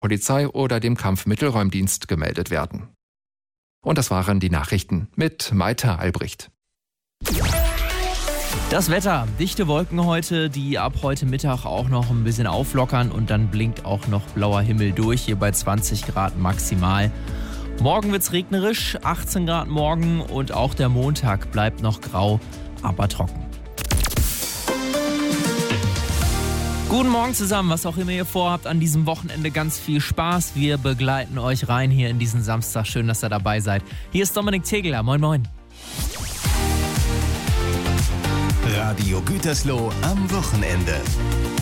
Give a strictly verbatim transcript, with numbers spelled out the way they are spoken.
Polizei oder dem Kampfmittelräumdienst gemeldet werden. Und das waren die Nachrichten mit Maita Albrecht. Das Wetter, dichte Wolken heute, die ab heute Mittag auch noch ein bisschen auflockern und dann blinkt auch noch blauer Himmel durch, hier bei zwanzig Grad maximal. Morgen wird's regnerisch, achtzehn Grad morgen und auch der Montag bleibt noch grau, aber trocken. Guten Morgen zusammen, was auch immer ihr vorhabt, an diesem Wochenende ganz viel Spaß. Wir begleiten euch rein hier in diesen Samstag. Schön, dass ihr dabei seid. Hier ist Dominik Tegeler. Moin, moin. Radio Gütersloh am Wochenende.